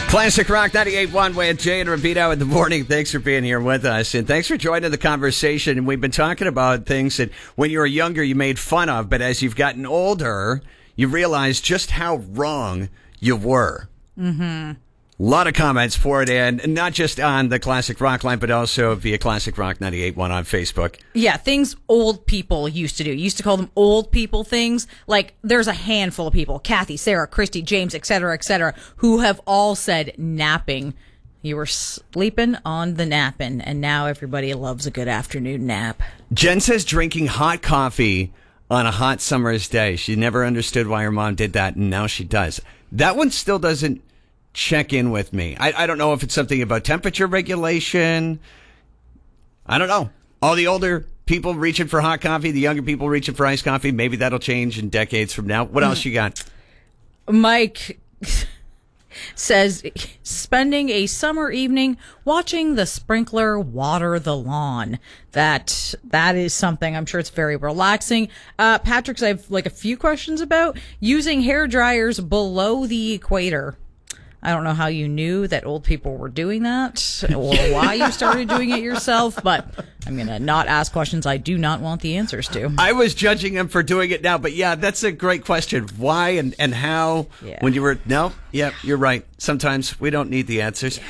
Classic Rock 98.1 with Jay and Ravito in the morning. Thanks for being here with us. And thanks for joining the conversation. And we've been talking about things that when you were younger you made fun of, but as you've gotten older, you realize just how wrong you were. Mm-hmm. A lot of comments for it, and not just on the Classic Rock line, but also via Classic Rock 98.1 on Facebook. Yeah, things old people used to do. Used to call them old people things. Like, there's a handful of people, Kathy, Sarah, Christy, James, et cetera, who have all said napping. You were sleeping on the napping, and now everybody loves a good afternoon nap. Jen says drinking hot coffee on a hot summer's day. She never understood why her mom did that, and now she does. That one still doesn't check in with me. I don't know if it's something about temperature regulation. I don't know. All the older people reaching for hot coffee, the younger people reaching for iced coffee. Maybe that'll change in decades from now. What else you got? Mike says spending a summer evening watching the sprinkler water the lawn. That is something. I'm sure it's very relaxing. Patrick's, I have like a few questions about using hair dryers below the equator. I don't know how you knew that old people were doing that or why you started doing it yourself, but I'm going to not ask questions I do not want the answers to. I was judging him for doing it now, but yeah, that's a great question. Why and how when you were... No, yeah, you're right. Sometimes we don't need the answers.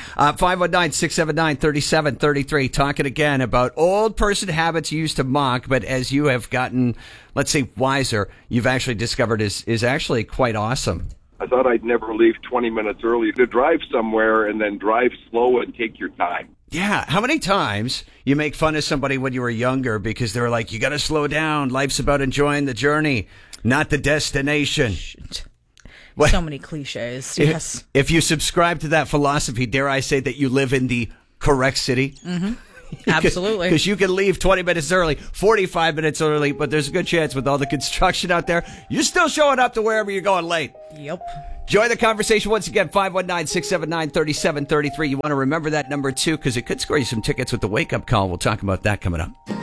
519-679-3733. Talking again about old person habits you used to mock, but as you have gotten, let's say, wiser, you've actually discovered is actually quite awesome. I thought I'd never leave 20 minutes early to drive somewhere and then drive slow and take your time. Yeah. How many times you make fun of somebody when you were younger because they were like, you got to slow down. Life's about enjoying the journey, not the destination. So many cliches. Yes. If you subscribe to that philosophy, dare I say that you live in the correct city? Mm-hmm. Absolutely. Because you can leave 20 minutes early, 45 minutes early, but there's a good chance with all the construction out there, you're still showing up to wherever you're going late. Yep. Join the conversation once again, 519-679-3733. You want to remember that number, too, because it could score you some tickets with the wake-up call. We'll talk about that coming up.